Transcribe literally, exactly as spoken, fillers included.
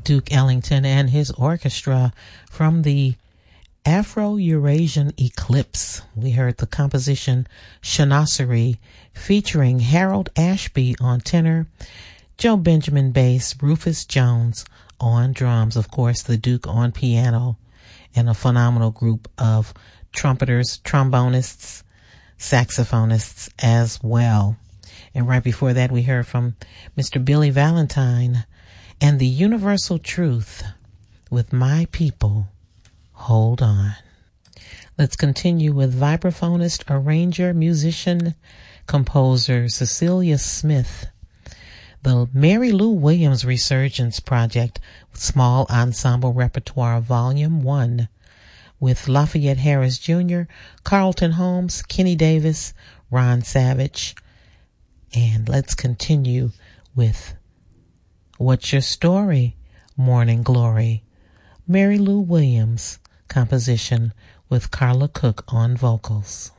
Duke Ellington and his orchestra from the Afro-Eurasian Eclipse. We heard the composition Chanasserie featuring Harold Ashby on tenor, Joe Benjamin bass, Rufus Jones on drums, of course the Duke on piano, and a phenomenal group of trumpeters, trombonists, saxophonists as well. And right before that we heard from Mister Billy Valentine and the Universal Truth with My People, Hold On. Let's continue with vibraphonist, arranger, musician, composer Cecilia Smith. The Mary Lou Williams Resurgence Project, Small Ensemble Repertoire Volume one, with Lafayette Harris Junior, Carlton Holmes, Kenny Davis, Ron Savage. And let's continue with What's Your Story, Morning Glory, Mary Lou Williams composition with Carla Cook on vocals.